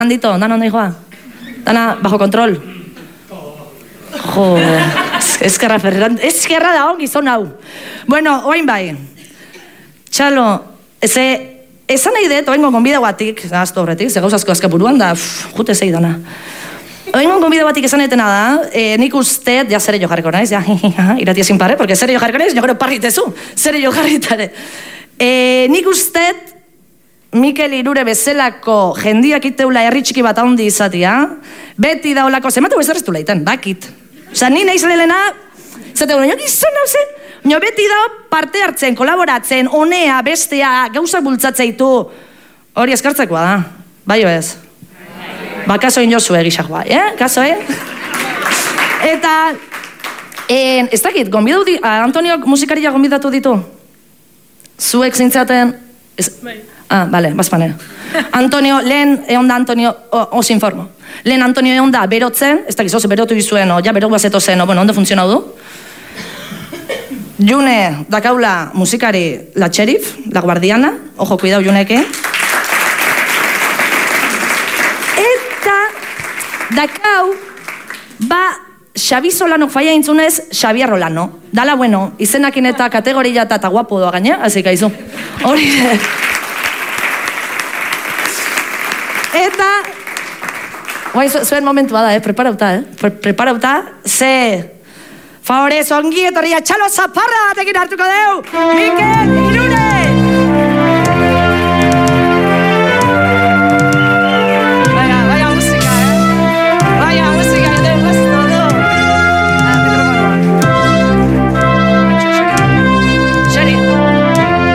Andito, dana ondo joa. Dana, bajo kontrol. Joder, eskerra Ferran, eskerra da gizon hau. Bueno, oain bai. Txalo, esan nahi dut, oaingo gonbida guatik, aztu horretik, ze gauzazko azkapuruan da, jute zei dana. Oaingo gonbida guatik esan etena da, nik uste, ja zere jo jarriko naiz, ja, iratia sin pare, porque zere jo jarriko naiz, jo gero parritezu, zere jo jarritare. Nik uste, Mikel Irure bezalako jendiak iteula herri txiki bat handi izatea, beti da olako, zematu bezarreztu leiten, bakit. Osa, ni nahiz lehena, zate gure, gizon hau zen, beti da parte hartzen, kolaboratzen, honea, bestea, gauzak bultzatzeitu, hori eskartzekoa da, bai bez? Ba, kasoin jozu egizak bai, kasoin? Eta, ez dakit, Antoniok musikaria gonbidatu ditu? Zuek zintzaten? Ah, bale, bazpane. Antonio, lehen egon da Antonio, os informo. Lehen Antonio egon da berotzen, ez dakiz, berotu izuen, ja, berok bazeto zen, bueno, ondo funtzionau du. June, dakaula musikari la Sheriff, la guardiana, ojo, cuidao Juneke. Eta, dakau, ba, Xabi Solanok faia intzunez, Xabi Arrolano. Dala, bueno, izenakin eta kategoria eta guapo doa gaina, hazik aizu. Hori, eta, guai, zuen momentua da, preparauta, ze, favorez, ongi etorria, txalo zaparra batekin hartuko deu, Mikel Irure!